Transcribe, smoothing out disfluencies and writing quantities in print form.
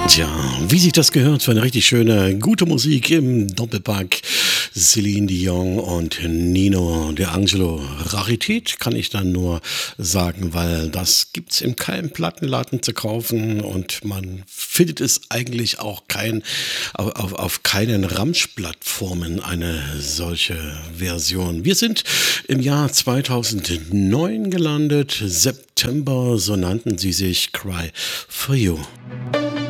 Tja, wie sich das gehört für eine richtig schöne, gute Musik im Doppelpack. Celine Dion und Nino D'Angelo. Rarität kann ich dann nur sagen, weil das gibt's in keinem Plattenladen zu kaufen und man findet es eigentlich auch auf keinen Ramsch-Plattformen eine solche Version. Wir sind im Jahr 2009 gelandet, September, so nannten sie sich, Cry for You.